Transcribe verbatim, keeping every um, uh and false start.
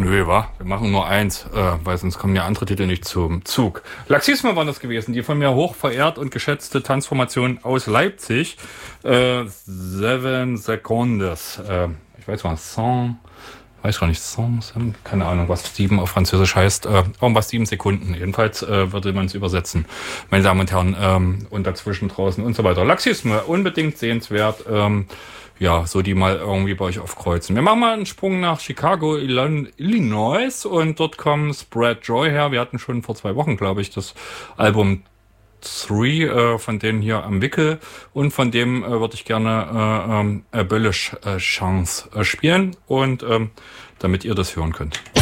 Nö, wa? Wir machen nur eins, äh, weil sonst kommen ja andere Titel nicht zum Zug. Laxisme waren das gewesen, die von mir hoch verehrt und geschätzte Tanzformation aus Leipzig. Äh, Seven Seconds. Äh, ich weiß mal, Song, weiß gar nicht, Song, keine Ahnung, was sieben auf Französisch heißt. Äh, irgendwas sieben Sekunden. Jedenfalls äh, würde man es übersetzen, meine Damen und Herren. Ähm, und dazwischen draußen und so weiter. Laxisme, unbedingt sehenswert. Ähm, Ja, so die mal irgendwie bei euch aufkreuzen. Wir machen mal einen Sprung nach Chicago, Illinois und dort kommt Spread Joy her. Wir hatten schon vor zwei Wochen, glaube ich, das Album Three äh, von denen hier am Wickel und von dem äh, würde ich gerne äh, ähm, Abolish äh, Chance äh, spielen und ähm, damit ihr das hören könnt.